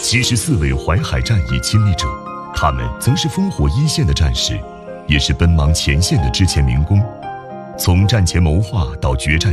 74位淮海战役亲历者，他们曾是烽火一线的战士，也是奔忙前线的之前民工。从战前谋划到决战